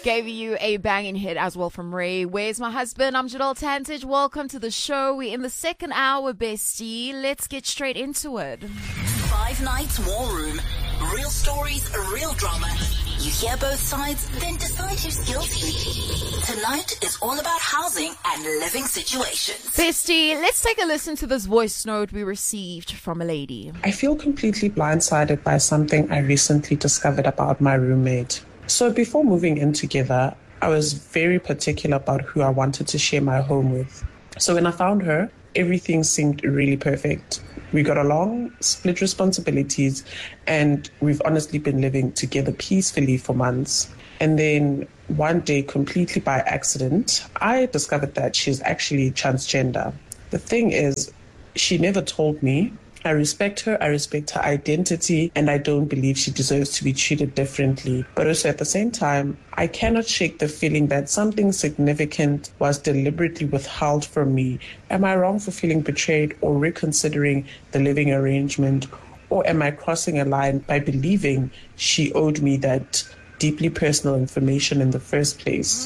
Gave you a banging hit as well from Ray. Where's My Husband? I'm Jadal Tantich. Welcome to the show. We're in the second hour, bestie. Let's get straight into it. 5 Nights War Room. Real stories, real drama. You hear both sides, then decide who's guilty. Tonight is all about housing and living situations. Bestie, let's take a listen to this voice note we received from a lady. I feel completely blindsided by something I recently discovered about my roommate. So before moving in together, I was very particular about who I wanted to share my home with. So when I found her, everything seemed really perfect. We got along, split responsibilities, and we've honestly been living together peacefully for months. And then one day, completely by accident, I discovered that she's actually transgender. The thing is, she never told me. I respect her identity, and I don't believe she deserves to be treated differently. But also at the same time, I cannot shake the feeling that something significant was deliberately withheld from me. Am I wrong for feeling betrayed or reconsidering the living arrangement? Or am I crossing a line by believing she owed me that deeply personal information in the first place?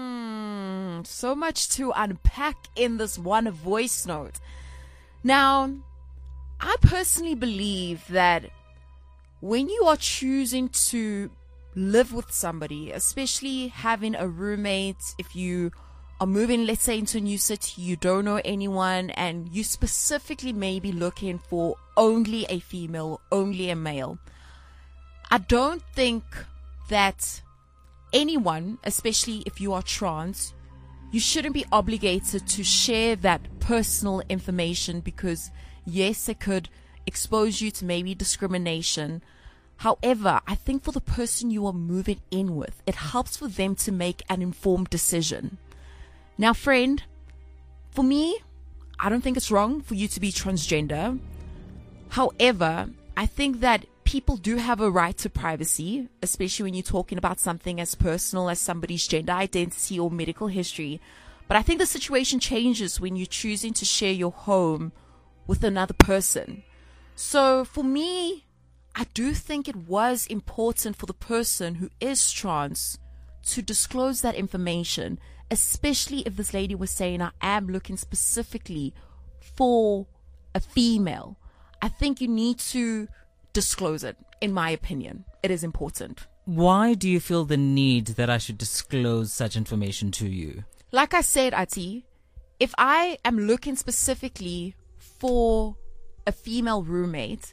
So much to unpack in this one voice note. Now, I personally believe that when you are choosing to live with somebody, especially having a roommate, if you are moving, let's say, into a new city, you don't know anyone, and you specifically may be looking for only a female, only a male, I don't think that anyone, especially if you are trans, you shouldn't be obligated to share that personal information because yes, it could expose you to maybe discrimination. However, I think for the person you are moving in with, it helps for them to make an informed decision. Now, friend, for me, I don't think it's wrong for you to be transgender. However, I think that people do have a right to privacy, especially when you're talking about something as personal as somebody's gender identity or medical history. But I think the situation changes when you're choosing to share your home with another person. So for me, I do think it was important for the person who is trans to disclose that information, especially if this lady was saying, I am looking specifically for a female. I think you need to disclose it, in my opinion. It is important. Why do you feel the need that I should disclose such information to you? Like I said, Ati, if I am looking specifically for a female roommate,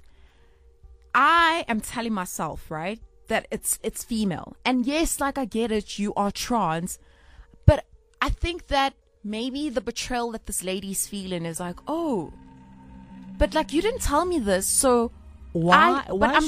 I am telling myself, right, that it's female. And yes, like I get it, you are trans, but I think that maybe the betrayal that this lady's feeling is like, oh, but like you didn't tell me this, so why?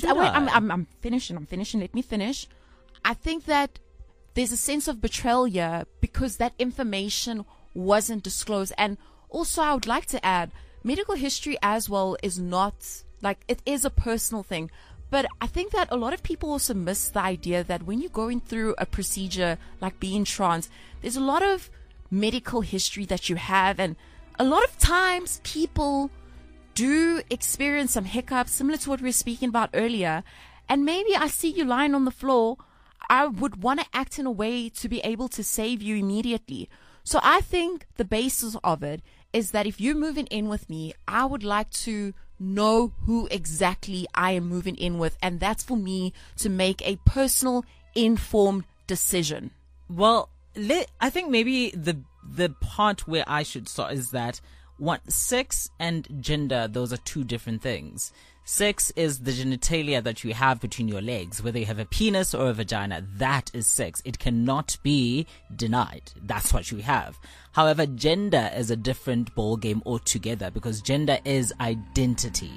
I'm finishing. Let me finish. I think that there's a sense of betrayal here because that information wasn't disclosed. And also, I would like to add, medical history as well is not, like, it is a personal thing. But I think that a lot of people also miss the idea that when you're going through a procedure like being trans, there's a lot of medical history that you have. And a lot of times people do experience some hiccups, similar to what we were speaking about earlier. And maybe I see you lying on the floor, I would want to act in a way to be able to save you immediately. So I think the basis of it is that if you're moving in with me, I would like to know who exactly I am moving in with. And that's for me to make a personal, informed decision. Well, I think maybe the part where I should start is that sex and gender, those are two different things. Sex is the genitalia that you have between your legs, whether you have a penis or a vagina. That is sex. It cannot be denied. That's what you have. However, gender is a different ballgame altogether because gender is identity.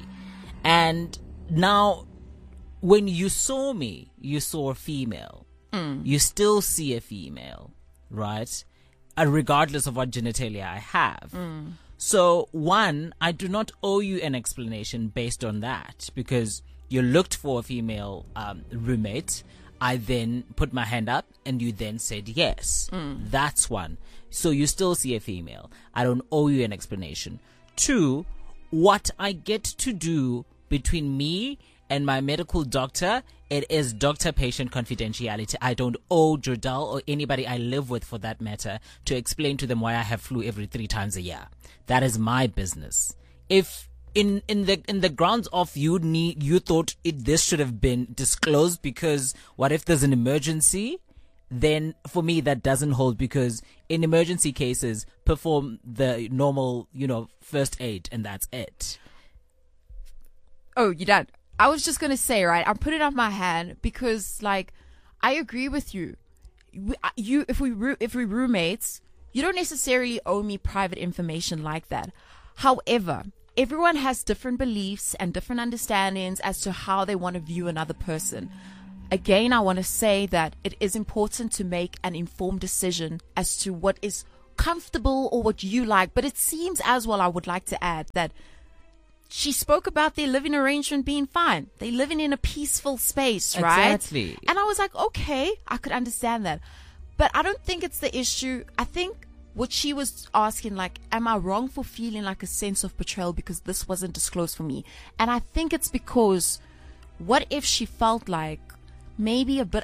And now, when you saw me, you saw a female. You still see a female, right? Regardless of what genitalia I have. So, one, I do not owe you an explanation based on that because you looked for a female roommate. I then put my hand up and you then said yes. That's one. So you still see a female. I don't owe you an explanation. Two, what I get to do between me and my medical doctor, it is doctor-patient confidentiality. I don't owe Jordal or anybody I live with, for that matter, to explain to them why I have flu every 3 times a year. That is my business. If in the grounds of you thought this should have been disclosed because what if there's an emergency? Then for me that doesn't hold, because in emergency cases perform the normal, first aid, and that's it. Oh, you're done. I was just going to say, right, I'm putting up my hand because, like, I agree with you. If we roommates, you don't necessarily owe me private information like that. However, everyone has different beliefs and different understandings as to how they want to view another person. Again, I want to say that it is important to make an informed decision as to what is comfortable or what you like. But it seems as well, I would like to add that she spoke about their living arrangement being fine. They're living in a peaceful space, right? Exactly. And I was like, okay, I could understand that. But I don't think it's the issue. I think what she was asking, like, am I wrong for feeling like a sense of betrayal because this wasn't disclosed for me? And I think it's because what if she felt like maybe a bit,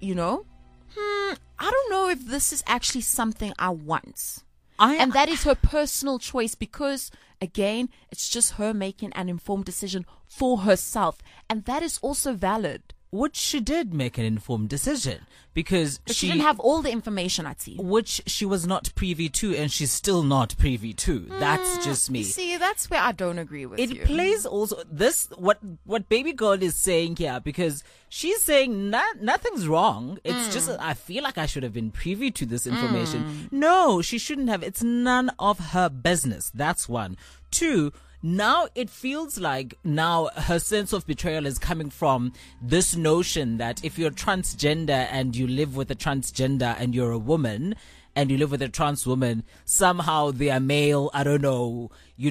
I don't know if this is actually something I want. And that is her personal choice, because again, it's just her making an informed decision for herself. And that is also valid. Which she did make an informed decision, because she didn't have all the information, I'd see. Which she was not privy to, and she's still not privy to. That's just me. See, that's where I don't agree with you. It plays also this, what baby girl is saying here, because she's saying nothing's wrong. It's just, I feel like I should have been privy to this information. No, she shouldn't have. It's none of her business. That's one. 2, now it feels like now her sense of betrayal is coming from this notion that if you're transgender and you live with a transgender and you're a woman and you live with a trans woman, somehow their male, I don't know,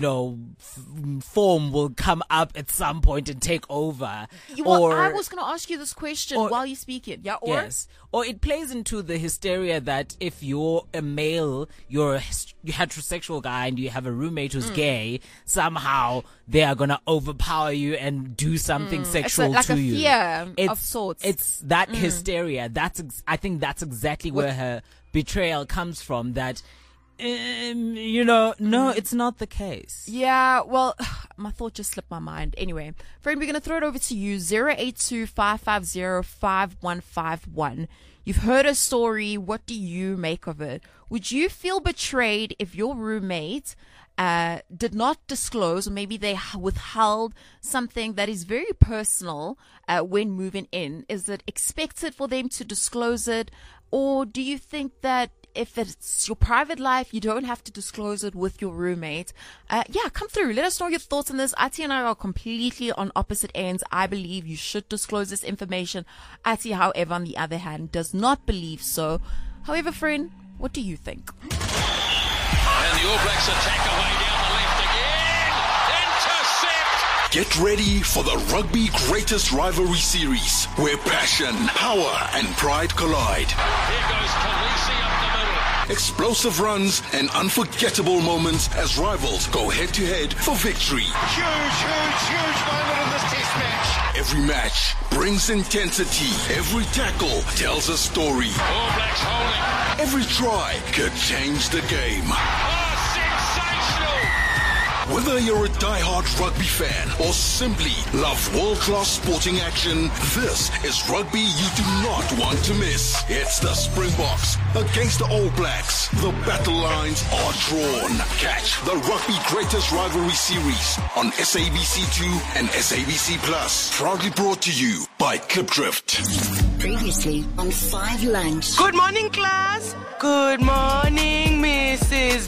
form will come up at some point and take over. I was going to ask you this question while you're speaking. Yeah, or? Yes. Or it plays into the hysteria that if you're a male, you're a heterosexual guy and you have a roommate who's gay, somehow they are going to overpower you and do something sexual like to you. Fear of sorts. It's that hysteria. I think that's exactly where her betrayal comes from, that no, it's not the case. Yeah, well, my thought just slipped my mind. Anyway, friend, we're going to throw it over to you. 082-550-5151. You've heard a story. What do you make of it? Would you feel betrayed if your roommate did not disclose, or maybe they withheld something that is very personal when moving in? Is it expected for them to disclose it? Or do you think that if it's your private life, you don't have to disclose it with your roommate? Come through. Let us know your thoughts on this. Ati and I are completely on opposite ends. I believe you should disclose this information. Ati, however, on the other hand, does not believe so. However, friend, what do you think? And the All Blacks attack away down the left again. Intercept! Get ready for the Rugby Greatest Rivalry Series, where passion, power and pride collide. Here goes Khaleesi up the middle. Explosive runs and unforgettable moments as rivals go head-to-head for victory. Huge moment in this test match. Every match brings intensity. Every tackle tells a story. All Blacks holding. Every try could change the game. Oh, sensational! Whether you're a die-hard rugby fan or simply love world-class sporting action, this is rugby you do not want to miss. It's the Springboks against the All Blacks. The battle lines are drawn. Catch the Rugby Greatest Rivalry Series on SABC2 and SABC Plus. Proudly brought to you by Klipdrift. Previously on 5 Lunch. Good morning, class. Good morning, Mrs.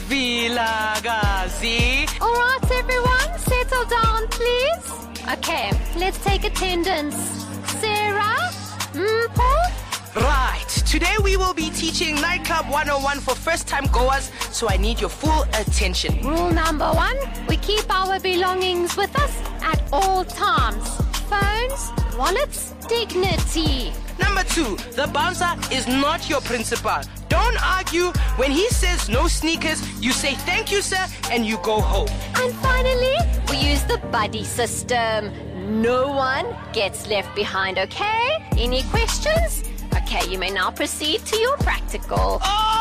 Vilagazi. All right, everyone, settle down, please. Okay, let's take attendance. Sarah? Paul? Right, today we will be teaching Nightclub 101 for first-time goers, so I need your full attention. Rule number 1, we keep our belongings with us at all times. Phones, wallets, dignity. Number 2, the bouncer is not your principal. Don't argue. When he says no sneakers, you say thank you, sir, and you go home. And finally, we use the buddy system. No one gets left behind, okay? Any questions? Okay, you may now proceed to your practical. Oh!